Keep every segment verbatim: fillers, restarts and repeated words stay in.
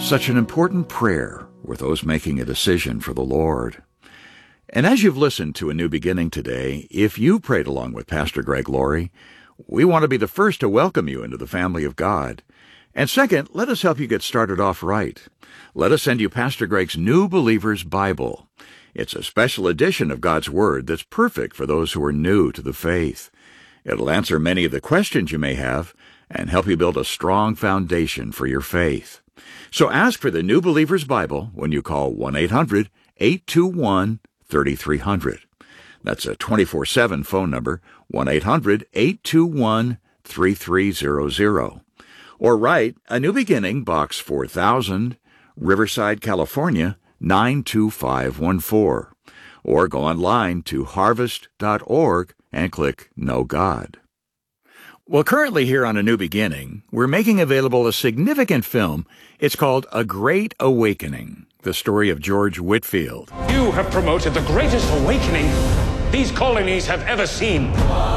Such an important prayer with those making a decision for the Lord. And as you've listened to A New Beginning today, if you prayed along with Pastor Greg Laurie, we want to be the first to welcome you into the family of God. And second, let us help you get started off right. Let us send you Pastor Greg's New Believer's Bible. It's a special edition of God's Word that's perfect for those who are new to the faith. It'll answer many of the questions you may have and help you build a strong foundation for your faith. So ask for the New Believer's Bible when you call one eight hundred, eight two one, three three zero zero. That's a twenty-four seven phone number, one eight hundred, eight two one, three three zero zero. Or write A New Beginning, Box four thousand, Riverside, California, nine two five one four. Or go online to harvest dot org and click Know God. Well, currently here on A New Beginning, we're making available a significant film. It's called A Great Awakening, the story of George Whitefield. You have promoted the greatest awakening these colonies have ever seen.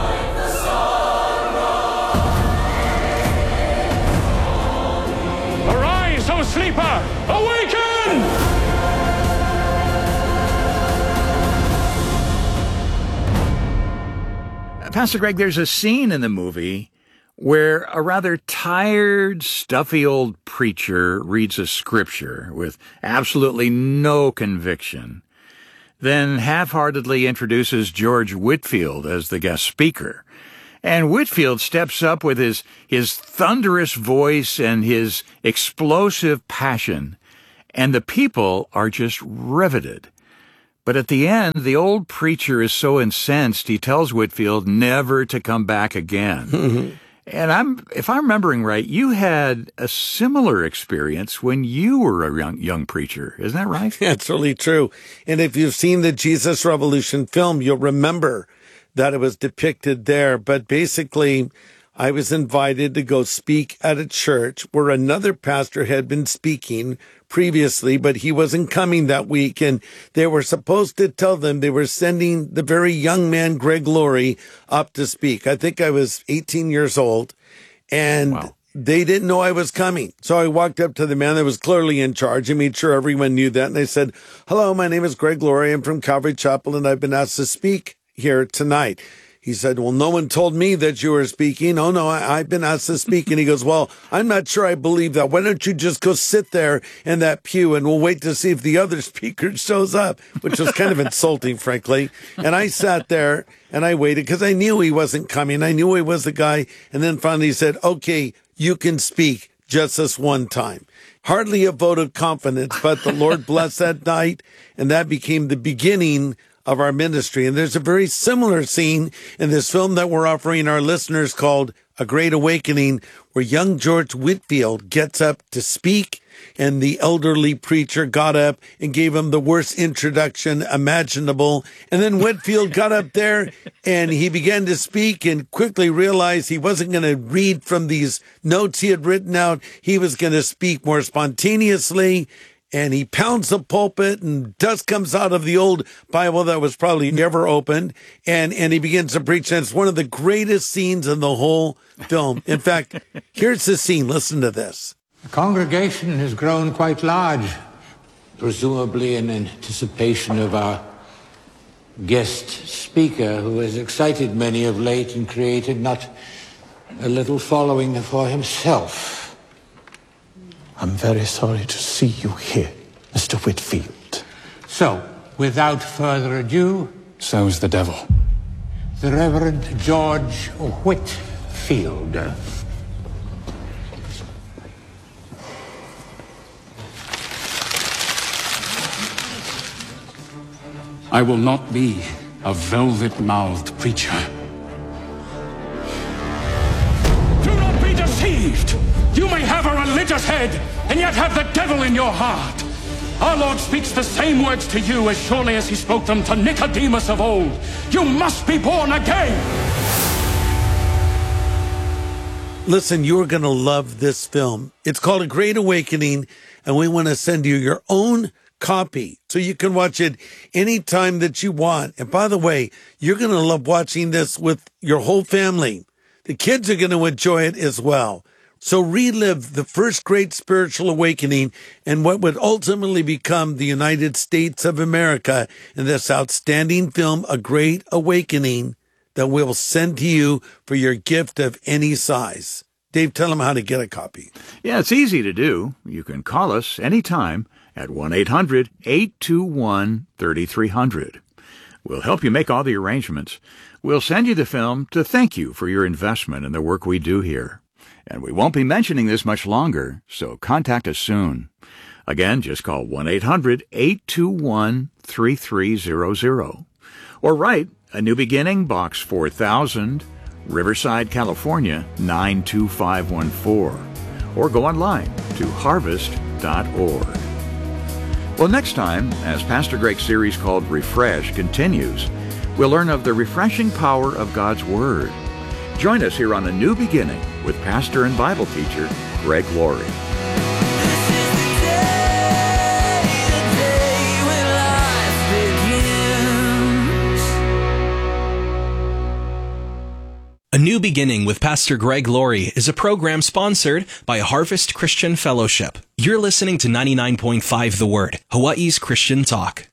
Arise, O sleeper! Awaken! Pastor Greg, there's a scene in the movie where a rather tired, stuffy old preacher reads a scripture with absolutely no conviction, then half-heartedly introduces George Whitefield as the guest speaker. And Whitefield steps up with his, his thunderous voice and his explosive passion, and the people are just riveted. But at the end, the old preacher is so incensed, he tells Whitefield never to come back again. Mm-hmm. And I'm, if I'm remembering right, you had a similar experience when you were a young, young preacher. Isn't that right? That's really true. And if you've seen the Jesus Revolution film, you'll remember that it was depicted there. But basically, I was invited to go speak at a church where another pastor had been speaking previously, but he wasn't coming that week. And they were supposed to tell them they were sending the very young man, Greg Laurie, up to speak. I think I was eighteen years old, and wow. They didn't know I was coming. So I walked up to the man that was clearly in charge and made sure everyone knew that. And I said, hello, my name is Greg Laurie. I'm from Calvary Chapel, and I've been asked to speak here tonight. He said, well, no one told me that you were speaking. Oh, no, I, I've been asked to speak. And he goes, well, I'm not sure I believe that. Why don't you just go sit there in that pew and we'll wait to see if the other speaker shows up, which was kind of insulting, frankly. And I sat there and I waited because I knew he wasn't coming. I knew he was the guy. And then finally he said, okay, you can speak just this one time. Hardly a vote of confidence, but the Lord blessed that night. And that became the beginning of our ministry. And there's a very similar scene in this film that we're offering our listeners called A Great Awakening, where young George Whitefield gets up to speak, and the elderly preacher got up and gave him the worst introduction imaginable. And then Whitefield got up there and he began to speak and quickly realized he wasn't going to read from these notes he had written out. He was going to speak more spontaneously. And he pounds the pulpit and dust comes out of the old Bible that was probably never opened. And, and he begins to preach. And it's one of the greatest scenes in the whole film. In fact, here's the scene. Listen to this. The congregation has grown quite large, presumably in anticipation of our guest speaker, who has excited many of late and created not a little following for himself. I'm very sorry to see you here, Mister Whitefield. So, without further ado... So's the devil. The Reverend George Whitefield. I will not be a velvet-mouthed preacher. Do not be deceived! You may have a religious head, and yet have the devil in your heart. Our Lord speaks the same words to you as surely as he spoke them to Nicodemus of old. You must be born again. Listen, you're going to love this film. It's called A Great Awakening, and we want to send you your own copy so you can watch it anytime that you want. And by the way, you're going to love watching this with your whole family. The kids are going to enjoy it as well. So relive the first great spiritual awakening and what would ultimately become the United States of America in this outstanding film, A Great Awakening, that we'll send to you for your gift of any size. Dave, tell them how to get a copy. Yeah, it's easy to do. You can call us anytime at one eight hundred eight two one three three zero zero. We'll help you make all the arrangements. We'll send you the film to thank you for your investment in the work we do here. And we won't be mentioning this much longer, so contact us soon. Again, just call one eight hundred eight two one three three zero zero. Or write A New Beginning, Box four thousand, Riverside, California, nine two five one four. Or go online to harvest dot org. Well, next time, as Pastor Greg's series called Refresh continues, we'll learn of the refreshing power of God's Word. Join us here on A New Beginning with pastor and Bible teacher Greg Laurie. A New Beginning with Pastor Greg Laurie is a program sponsored by Harvest Christian Fellowship. You're listening to ninety-nine point five The Word, Hawaii's Christian talk.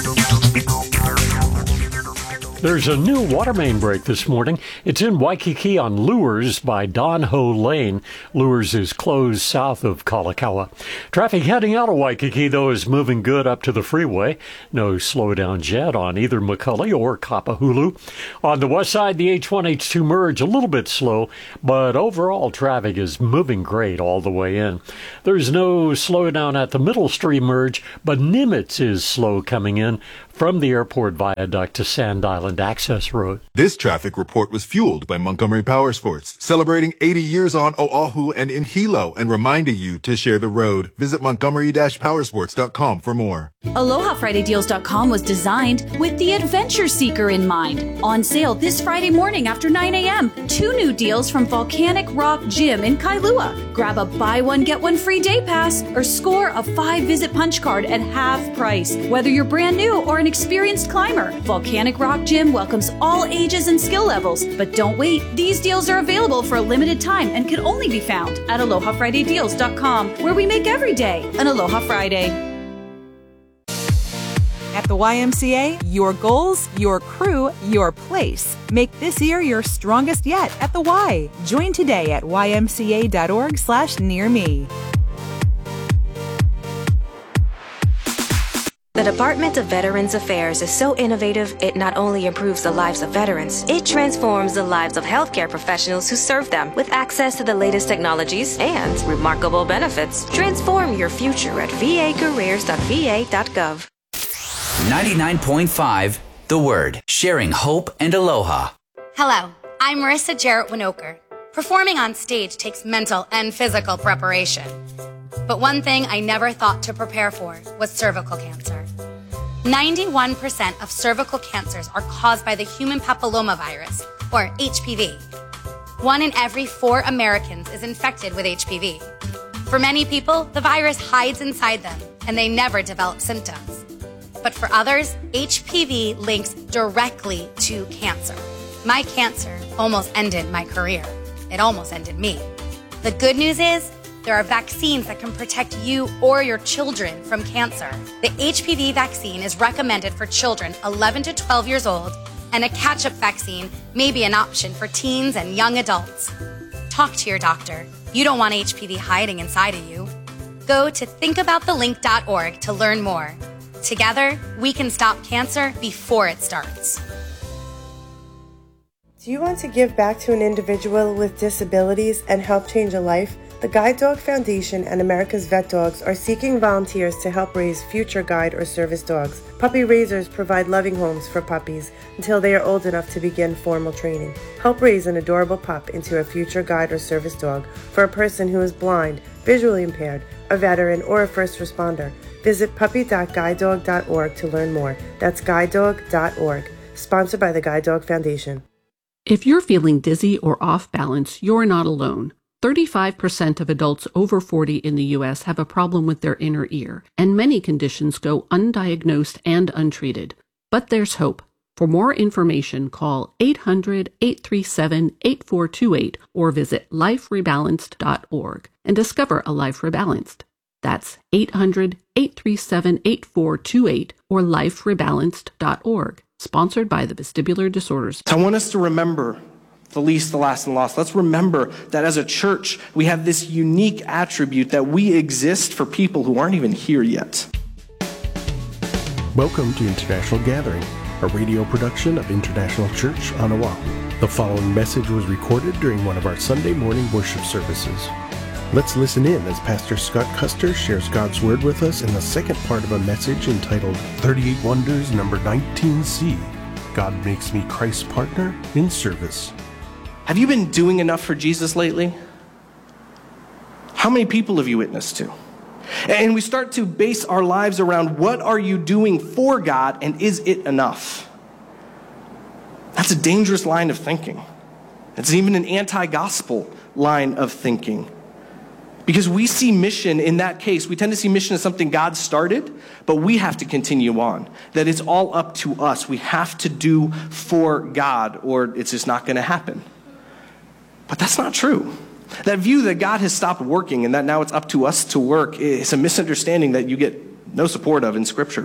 There's a new water main break this morning. It's in Waikiki on Lures by Don Ho Lane. Lures is closed south of Kalakaua. Traffic heading out of Waikiki, though, is moving good up to the freeway. No slowdowns yet on either McCully or Kapahulu. On the west side, the H one H two merge a little bit slow, but overall traffic is moving great all the way in. There's no slowdown at the Middle Stream merge, but Nimitz is slow coming in from the airport viaduct to Sand Island Access Road. This traffic report was fueled by Montgomery Power Sports, celebrating eighty years on Oahu and in Hilo, and reminding you to share the road. Visit montgomery dash powersports dot com for more. Aloha Friday Deals dot com was designed with the adventure seeker in mind. On sale this Friday morning after nine a.m. Two new deals from Volcanic Rock Gym in Kailua. Grab a buy one, get one free day pass or score a five-visit punch card at half price. Whether you're brand new or an experienced climber, Volcanic Rock Gym welcomes all ages and skill levels. But don't wait. These deals are available for a limited time and can only be found at Aloha Friday Deals dot com, where we make every day an Aloha Friday. At the Y M C A, your goals, your crew, your place. Make this year your strongest yet at the Y. Join today at y m c a dot org slash near me. The Department of Veterans Affairs is so innovative, it not only improves the lives of veterans, it transforms the lives of healthcare professionals who serve them with access to the latest technologies and remarkable benefits. Transform your future at v a careers dot v a dot gov. ninety-nine point five The Word, sharing hope and aloha. Hello, I'm Marissa Jarrett Winokur. Performing on stage takes mental and physical preparation. But one thing I never thought to prepare for was cervical cancer. ninety-one percent of cervical cancers are caused by the human papillomavirus, or H P V. One in every four Americans is infected with H P V. For many people, the virus hides inside them, and they never develop symptoms. But for others, H P V links directly to cancer. My cancer almost ended my career. It almost ended me. The good news is, there are vaccines that can protect you or your children from cancer. The H P V vaccine is recommended for children eleven to twelve years old, and a catch-up vaccine may be an option for teens and young adults. Talk to your doctor. You don't want H P V hiding inside of you. Go to think about the link dot org to learn more. Together, we can stop cancer before it starts. Do you want to give back to an individual with disabilities and help change a life? The Guide Dog Foundation and America's Vet Dogs are seeking volunteers to help raise future guide or service dogs. Puppy raisers provide loving homes for puppies until they are old enough to begin formal training. Help raise an adorable pup into a future guide or service dog for a person who is blind, visually impaired, a veteran, or a first responder. Visit puppy dot guide dog dot org to learn more. That's guide dog dot org. Sponsored by the Guide Dog Foundation. If you're feeling dizzy or off balance, you're not alone. thirty-five percent of adults over forty in the U S have a problem with their inner ear, and many conditions go undiagnosed and untreated. But there's hope. For more information, call eight hundred, eight three seven, eight four two eight or visit life rebalanced dot org and discover a life rebalanced. That's eight hundred, eight three seven, eight four two eight or life rebalanced dot org. Sponsored by the Vestibular Disorders. I want us to remember the least, the last, and the lost. Let's remember that as a church, we have this unique attribute that we exist for people who aren't even here yet. Welcome to International Gathering, a radio production of International Church on Oahu. The following message was recorded during one of our Sunday morning worship services. Let's listen in as Pastor Scott Custer shares God's Word with us in the second part of a message entitled thirty-eight Wonders, number nineteen C. God makes me Christ's partner in service. Have you been doing enough for Jesus lately? How many people have you witnessed to? And we start to base our lives around what are you doing for God and is it enough? That's a dangerous line of thinking. It's even an anti-gospel line of thinking. Because we see mission in that case, we tend to see mission as something God started, but we have to continue on. That it's all up to us. We have to do for God or it's just not going to happen. But that's not true. That view that God has stopped working and that now it's up to us to work is a misunderstanding that you get no support of in Scripture.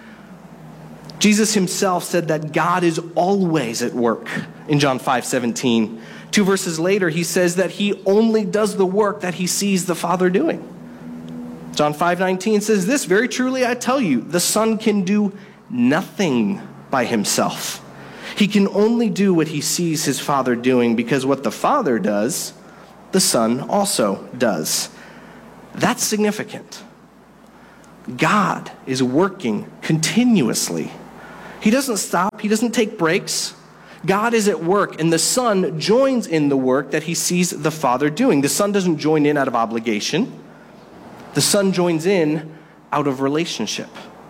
Jesus himself said that God is always at work in John five seventeen. Two verses later, he says that he only does the work that he sees the Father doing. John five nineteen says this, very truly I tell you, the Son can do nothing by himself. He can only do what he sees his Father doing, because what the Father does, the Son also does. That's significant. God is working continuously. He doesn't stop. He doesn't take breaks. God is at work, and the Son joins in the work that he sees the Father doing. The Son doesn't join in out of obligation. The Son joins in out of relationship.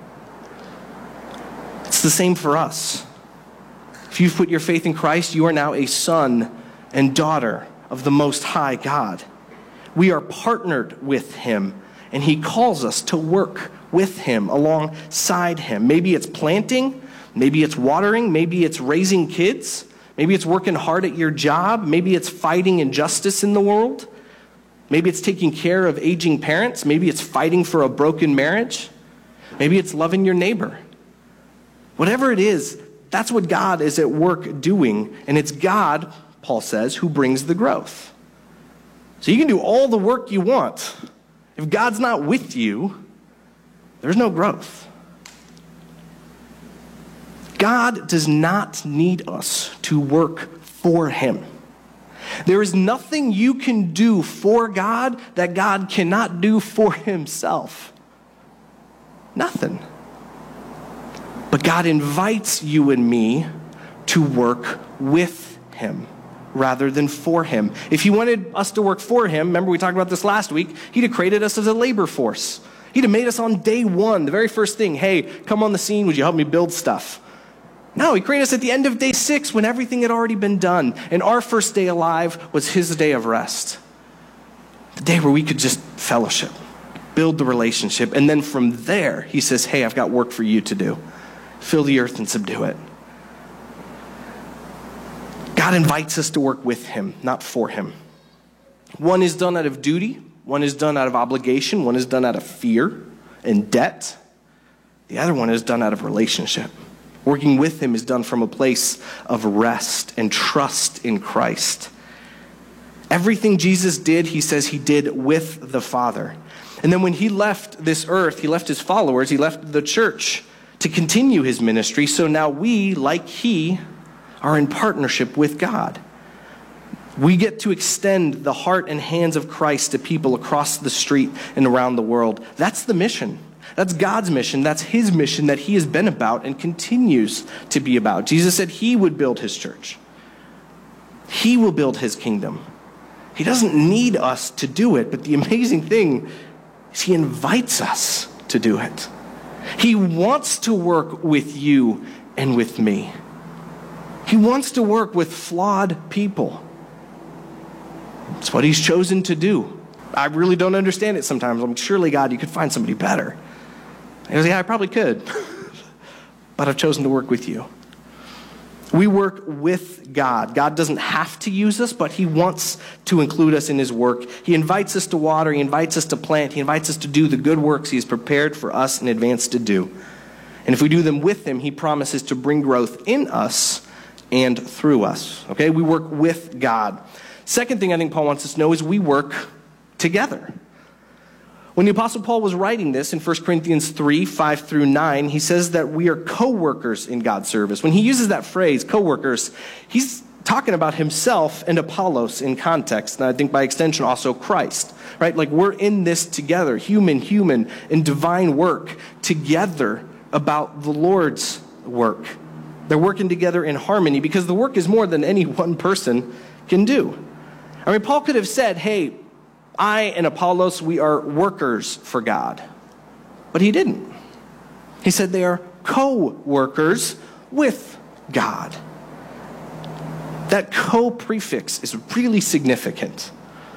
It's the same for us. If you've put your faith in Christ, you are now a son and daughter of the Most High God. We are partnered with him, and he calls us to work with him, alongside him. Maybe it's planting, maybe it's watering, maybe it's raising kids, maybe it's working hard at your job, maybe it's fighting injustice in the world, maybe it's taking care of aging parents, maybe it's fighting for a broken marriage, maybe it's loving your neighbor. Whatever it is, that's what God is at work doing, and it's God, Paul says, who brings the growth. So you can do all the work you want. If God's not with you, there's no growth. God does not need us to work for him. There is nothing you can do for God that God cannot do for himself. Nothing. But God invites you and me to work with him rather than for him. If he wanted us to work for him, remember we talked about this last week, he'd have created us as a labor force. He'd have made us on day one, the very first thing, hey, come on the scene, would you help me build stuff? No, he created us at the end of day six when everything had already been done. And our first day alive was his day of rest. The day where we could just fellowship, build the relationship. And then from there, he says, hey, I've got work for you to do. Fill the earth and subdue it. God invites us to work with him, not for him. One is done out of duty. One is done out of obligation. One is done out of fear and debt. The other one is done out of relationship. Working with him is done from a place of rest and trust in Christ. Everything Jesus did, he says he did with the Father. And then when he left this earth, he left his followers, he left the church to continue his ministry. So now we, like he, are in partnership with God. We get to extend the heart and hands of Christ to people across the street and around the world. That's the mission. That's God's mission. That's his mission that he has been about and continues to be about. Jesus said he would build his church. He will build his kingdom. He doesn't need us to do it, but the amazing thing is he invites us to do it. He wants to work with you and with me. He wants to work with flawed people. It's what he's chosen to do. I really don't understand it sometimes. I'm surely, God, you could find somebody better. He goes, yeah, I probably could. But I've chosen to work with you. We work with God. God doesn't have to use us, but he wants to include us in his work. He invites us to water. He invites us to plant. He invites us to do the good works he has prepared for us in advance to do. And if we do them with him, he promises to bring growth in us and through us. Okay, we work with God. Second thing I think Paul wants us to know is we work together. When the Apostle Paul was writing this in First Corinthians three, five through nine, he says that we are co-workers in God's service. When he uses that phrase, co-workers, he's talking about himself and Apollos in context, and I think by extension also Christ, right? Like we're in this together, human, human, and divine work together about the Lord's work. They're working together in harmony because the work is more than any one person can do. I mean, Paul could have said, hey, I and Apollos, we are workers for God. But he didn't. He said they are co-workers with God. That co-prefix is really significant.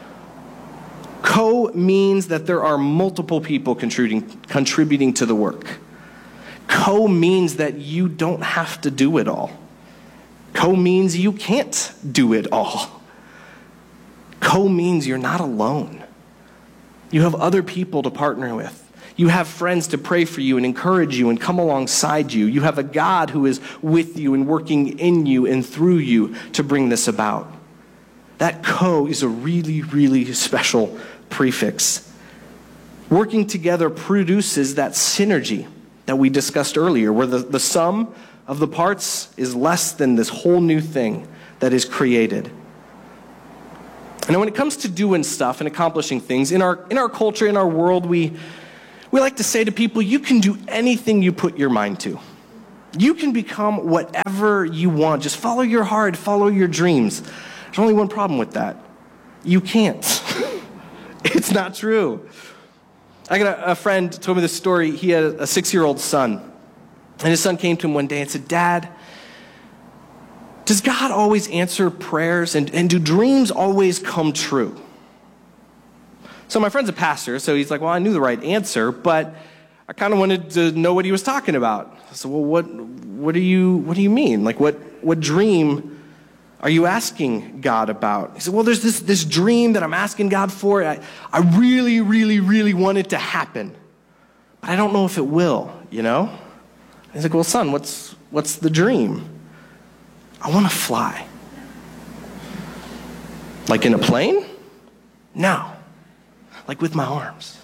Co means that there are multiple people contributing, contributing to the work. Co means that you don't have to do it all. Co means you can't do it all. Co means you're not alone. You have other people to partner with. You have friends to pray for you and encourage you and come alongside you. You have a God who is with you and working in you and through you to bring this about. That co is a really, really special prefix. Working together produces that synergy that we discussed earlier, where the, the sum of the parts is less than this whole new thing that is created. And when it comes to doing stuff and accomplishing things, in our in our culture, in our world, we we like to say to people, you can do anything you put your mind to. You can become whatever you want. Just follow your heart, follow your dreams. There's only one problem with that. You can't. It's not true. I got a, a friend told me this story. He had a six-year-old son. And his son came to him one day and said, Dad, does God always answer prayers, and, and do dreams always come true? So my friend's a pastor, so he's like, well, I knew the right answer, but I kind of wanted to know what he was talking about. I said, well, what what do you what do you mean? Like, what what dream are you asking God about? He said, well, there's this this dream that I'm asking God for. I, I really, really, really want it to happen, but I don't know if it will, you know? He's like, well, son, what's what's the dream? I want to fly. Like in a plane? No. Like with my arms.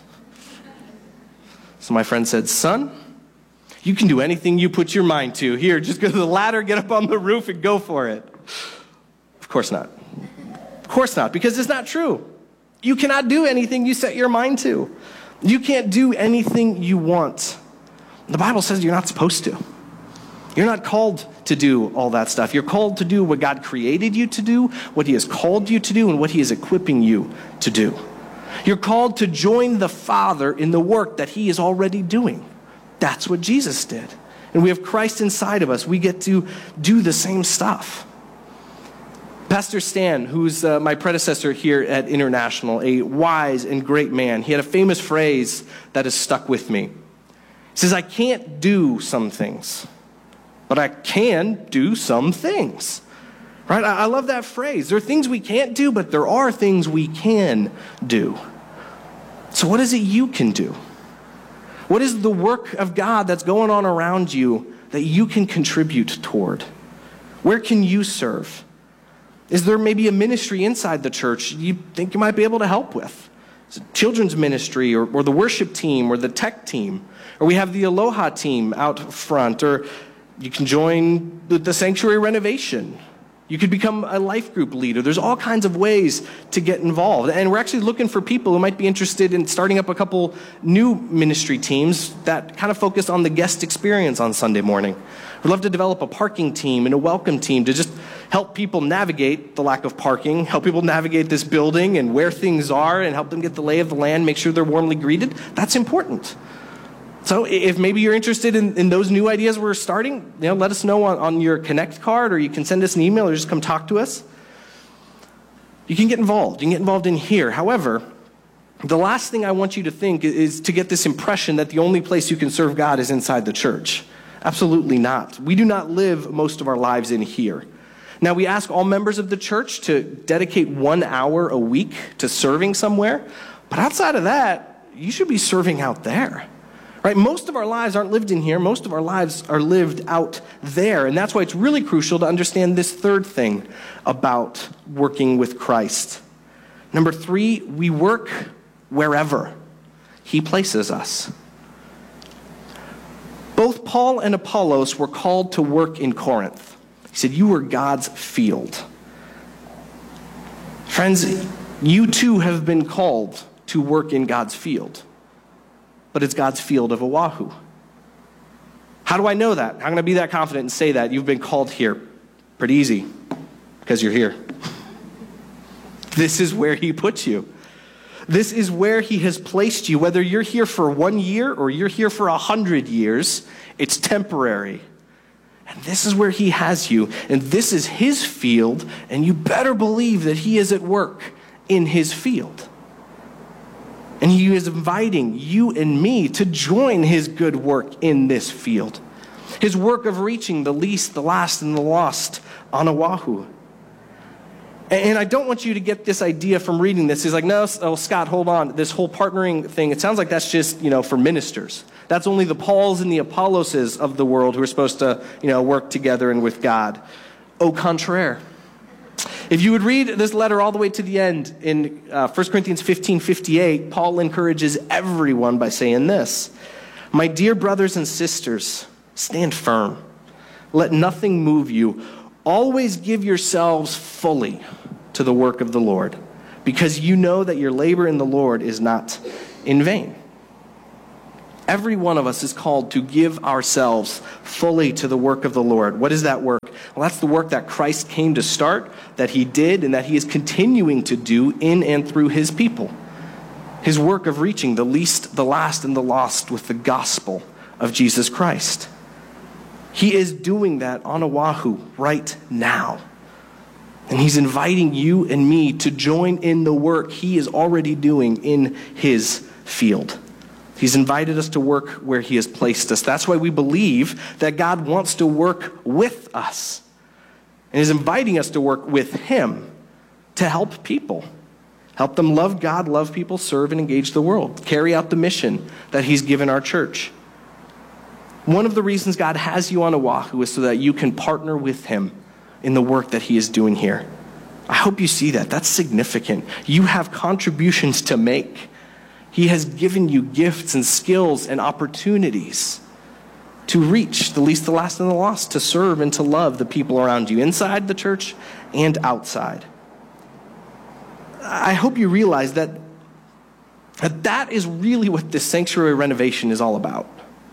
So my friend said, son, you can do anything you put your mind to. Here, just go to the ladder, get up on the roof, and go for it. Of course not. Of course not, because it's not true. You cannot do anything you set your mind to. You can't do anything you want. The Bible says you're not supposed to. You're not called to do all that stuff. You're called to do what God created you to do, what he has called you to do, and what he is equipping you to do. You're called to join the Father in the work that he is already doing. That's what Jesus did. And we have Christ inside of us. We get to do the same stuff. Pastor Stan, who's uh, my predecessor here at International, a wise and great man, he had a famous phrase that has stuck with me. He says, I can't do some things, but I can do some things. Right? I love that phrase. There are things we can't do, but there are things we can do. So what is it you can do? What is the work of God that's going on around you that you can contribute toward? Where can you serve? Is there maybe a ministry inside the church you think you might be able to help with? Is it children's ministry, or, or the worship team, or the tech team? Or we have the Aloha team out front, or you can join the, the sanctuary renovation. You could become a life group leader. There's all kinds of ways to get involved. And we're actually looking for people who might be interested in starting up a couple new ministry teams that kind of focus on the guest experience on Sunday morning. We'd love to develop a parking team and a welcome team to just help people navigate the lack of parking, help people navigate this building and where things are, and help them get the lay of the land, make sure they're warmly greeted. That's important. So if maybe you're interested in, in those new ideas we're starting, you know, let us know on, on your Connect card, or you can send us an email, or just come talk to us. You can get involved. You can get involved in here. However, the last thing I want you to think is to get this impression that the only place you can serve God is inside the church. Absolutely not. We do not live most of our lives in here. Now, we ask all members of the church to dedicate one hour a week to serving somewhere, but outside of that, you should be serving out there. Right? Most of our lives aren't lived in here. Most of our lives are lived out there. And that's why it's really crucial to understand this third thing about working with Christ. Number three, we work wherever he places us. Both Paul and Apollos were called to work in Corinth. He said, you were God's field. Friends, you too have been called to work in God's field. But it's God's field of Oahu. How do I know that? How can I be that confident and say that? You've been called here. Pretty easy, because you're here. This is where he puts you. This is where he has placed you. Whether you're here for one year or you're here for a hundred years, it's temporary. And this is where he has you. And this is his field, and you better believe that he is at work in his field. And he is inviting you and me to join his good work in this field. His work of reaching the least, the last, and the lost on Oahu. And I don't want you to get this idea from reading this. He's like, no, oh, Scott, hold on. This whole partnering thing, it sounds like that's just, you know, for ministers. That's only the Pauls and the Apolloses of the world who are supposed to, you know, work together and with God. Au contraire. If you would read this letter all the way to the end in uh, First Corinthians fifteen fifty-eight, Paul encourages everyone by saying this: my dear brothers and sisters, stand firm. Let nothing move you. Always give yourselves fully to the work of the Lord, because you know that your labor in the Lord is not in vain. Every one of us is called to give ourselves fully to the work of the Lord. What is that work? Well, that's the work that Christ came to start, that he did, and that he is continuing to do in and through his people. His work of reaching the least, the last, and the lost with the gospel of Jesus Christ. He is doing that on Oahu right now. And he's inviting you and me to join in the work he is already doing in his field. He's invited us to work where he has placed us. That's why we believe that God wants to work with us and is inviting us to work with him to help people. Help them love God, love people, serve, and engage the world. Carry out the mission that he's given our church. One of the reasons God has you on Oahu is so that you can partner with him in the work that he is doing here. I hope you see that. That's significant. You have contributions to make. He has given you gifts and skills and opportunities to reach the least, the last, and the lost, to serve and to love the people around you, inside the church and outside. I hope you realize that that, that is really what this sanctuary renovation is all about.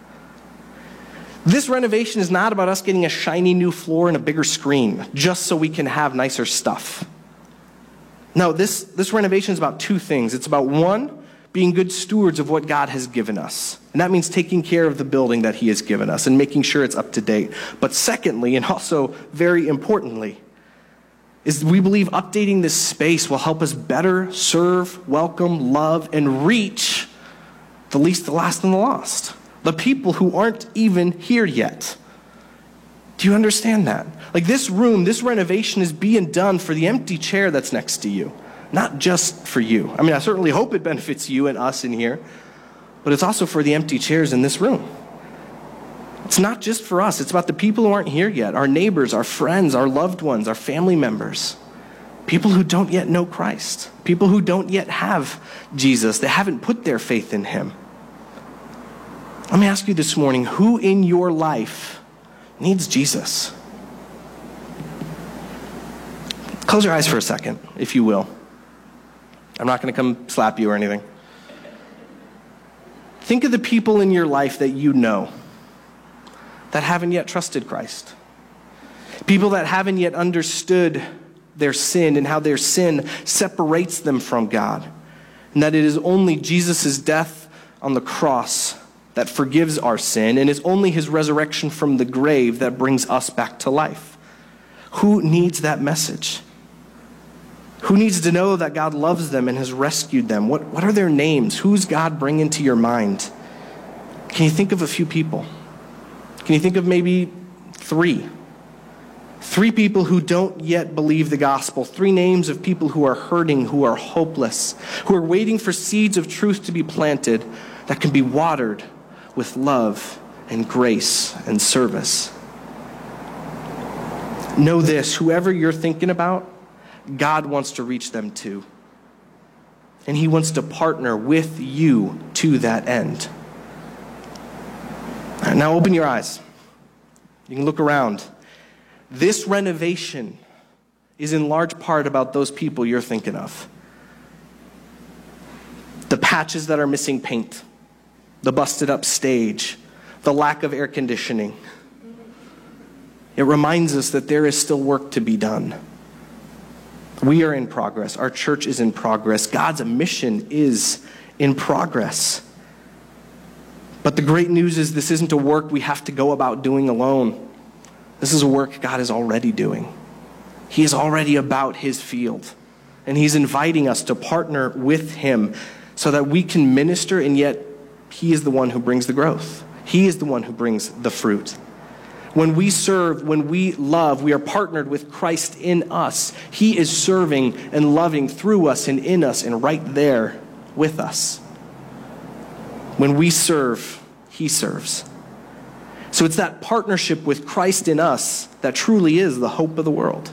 This renovation is not about us getting a shiny new floor and a bigger screen just so we can have nicer stuff. No, this, this renovation is about two things. It's about, one, being good stewards of what God has given us. And that means taking care of the building that he has given us and making sure it's up to date. But secondly, and also very importantly, is we believe updating this space will help us better serve, welcome, love, and reach the least, the last, and the lost. The people who aren't even here yet. Do you understand that? Like, this room, this renovation is being done for the empty chair that's next to you. Not just for you. I mean, I certainly hope it benefits you and us in here, but it's also for the empty chairs in this room. It's not just for us. It's about the people who aren't here yet, our neighbors, our friends, our loved ones, our family members, people who don't yet know Christ, people who don't yet have Jesus. They haven't put their faith in him. Let me ask you this morning, who in your life needs Jesus? Close your eyes for a second, if you will. I'm not going to come slap you or anything. Think of the people in your life that you know that haven't yet trusted Christ. People that haven't yet understood their sin and how their sin separates them from God. And that it is only Jesus' death on the cross that forgives our sin, and it's only his resurrection from the grave that brings us back to life. Who needs that message? Who needs to know that God loves them and has rescued them? What, what are their names? Who's God bringing to your mind? Can you think of a few people? Can Can you think of maybe three? Three people who don't yet believe the gospel. Three names of people who are hurting, who are hopeless, who are waiting for seeds of truth to be planted that can be watered with love and grace and service. Know this, whoever you're thinking about, God wants to reach them too. And he wants to partner with you to that end. Now open your eyes. You can look around. This renovation is in large part about those people you're thinking of. The patches that are missing paint, the busted up stage, the lack of air conditioning. It reminds us that there is still work to be done. We are in progress. Our church is in progress. God's mission is in progress. But the great news is this isn't a work we have to go about doing alone. This is a work God is already doing. He is already about his field. And he's inviting us to partner with him so that we can minister, and yet he is the one who brings the growth. He is the one who brings the fruit. When we serve, when we love, we are partnered with Christ in us. He is serving and loving through us and in us and right there with us. When we serve, he serves. So it's that partnership with Christ in us that truly is the hope of the world.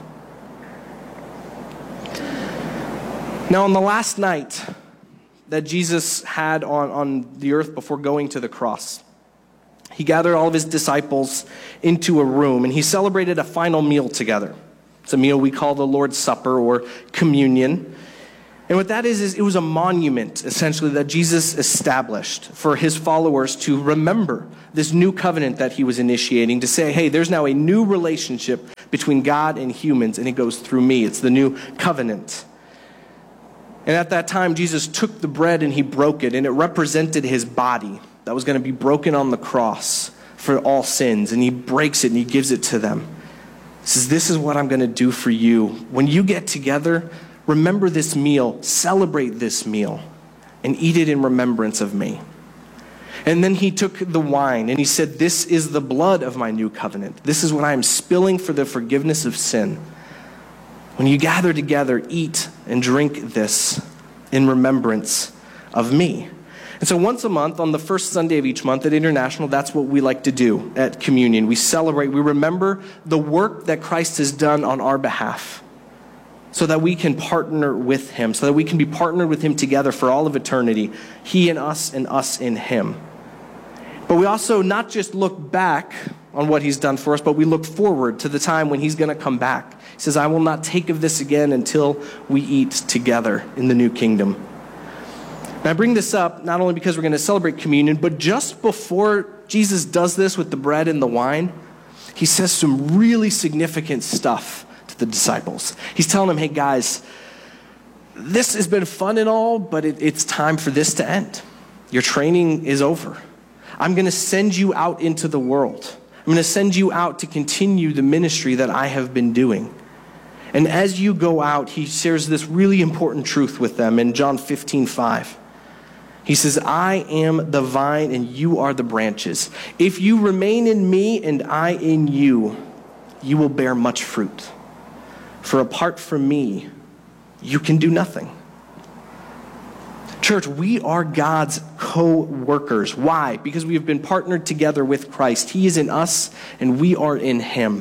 Now, on the last night that Jesus had on, on the earth before going to the cross, he gathered all of his disciples into a room, and he celebrated a final meal together. It's a meal we call the Lord's Supper or communion. And what that is, is it was a monument, essentially, that Jesus established for his followers to remember this new covenant that he was initiating, to say, hey, there's now a new relationship between God and humans, and it goes through me. It's the new covenant. And at that time, Jesus took the bread and he broke it, and it represented his body that was going to be broken on the cross for all sins. And he breaks it and he gives it to them. He says, this is what I'm going to do for you. When you get together, remember this meal, celebrate this meal, and eat it in remembrance of me. And then he took the wine and he said, this is the blood of my new covenant. This is what I am spilling for the forgiveness of sin. When you gather together, eat and drink this in remembrance of me. And so once a month, on the first Sunday of each month at International, that's what we like to do at communion. We celebrate, we remember the work that Christ has done on our behalf so that we can partner with him, so that we can be partnered with him together for all of eternity, he in us and us in him. But we also not just look back on what he's done for us, but we look forward to the time when he's going to come back. He says, I will not take of this again until we eat together in the new kingdom. And I bring this up not only because we're going to celebrate communion, but just before Jesus does this with the bread and the wine, he says some really significant stuff to the disciples. He's telling them, hey guys, this has been fun and all, but it, it's time for this to end. Your training is over. I'm going to send you out into the world. I'm going to send you out to continue the ministry that I have been doing. And as you go out, he shares this really important truth with them in John fifteen five. He says, I am the vine and you are the branches. If you remain in me and I in you, you will bear much fruit. For apart from me, you can do nothing. Church, we are God's co-workers. Why? Because we have been partnered together with Christ. He is in us and we are in him.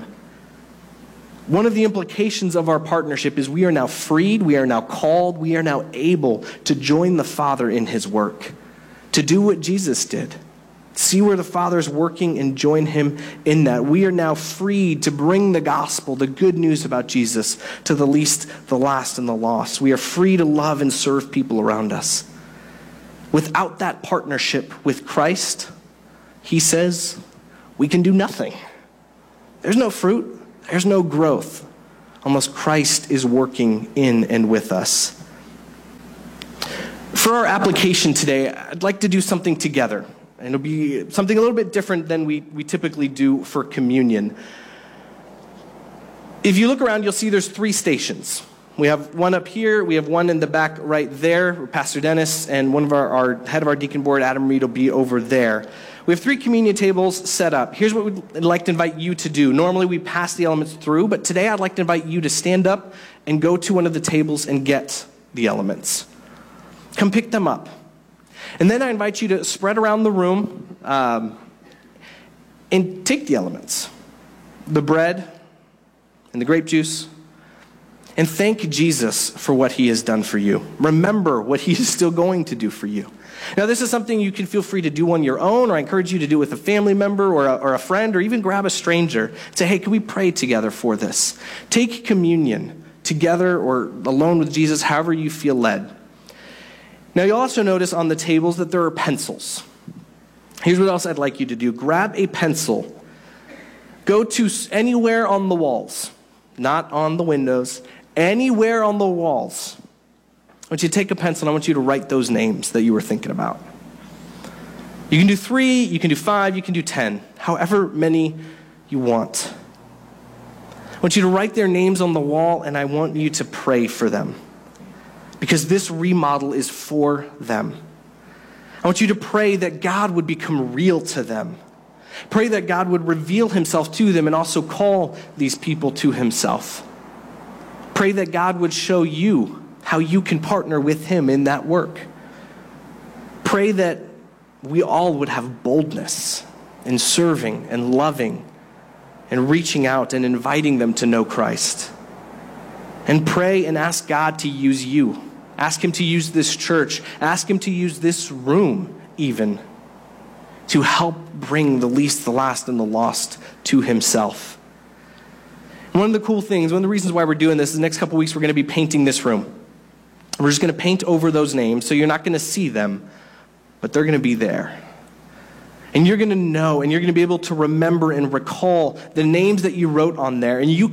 One of the implications of our partnership is we are now freed, we are now called, we are now able to join the Father in his work, to do what Jesus did. See where the Father is working and join him in that. We are now freed to bring the gospel, the good news about Jesus, to the least, the last, and the lost. We are free to love and serve people around us. Without that partnership with Christ, he says, we can do nothing. There's no fruit. There's no growth unless Christ is working in and with us. For our application today, I'd like to do something together. And it'll be something a little bit different than we, we typically do for communion. If you look around, you'll see there's three stations. We have one up here. We have one in the back right there, Pastor Dennis, and one of our, our head of our deacon board, Adam Reed, will be over there. We have three communion tables set up. Here's what we'd like to invite you to do. Normally we pass the elements through, but today I'd like to invite you to stand up and go to one of the tables and get the elements. Come pick them up. And then I invite you to spread around the room um, and take the elements, the bread and the grape juice, and thank Jesus for what he has done for you. Remember what he is still going to do for you. Now, this is something you can feel free to do on your own, or I encourage you to do with a family member or a, or a friend, or even grab a stranger. Say, hey, can we pray together for this? Take communion together or alone with Jesus, however you feel led. Now, you'll also notice on the tables that there are pencils. Here's what else I'd like you to do. Grab a pencil. Go to anywhere on the walls, not on the windows, anywhere on the walls. I want you to take a pencil and I want you to write those names that you were thinking about. You can do three, you can do five, you can do ten, however many you want. I want you to write their names on the wall, and I want you to pray for them, because this remodel is for them. I want you to pray that God would become real to them. Pray that God would reveal himself to them and also call these people to himself. Pray that God would show you how you can partner with him in that work. Pray that we all would have boldness in serving and loving and reaching out and inviting them to know Christ. And pray and ask God to use you. Ask him to use this church. Ask him to use this room even to help bring the least, the last, and the lost to himself. And one of the cool things, one of the reasons why we're doing this is the next couple weeks we're going to be painting this room. We're just going to paint over those names, so you're not going to see them, but they're going to be there. And you're going to know, and you're going to be able to remember and recall the names that you wrote on there, and you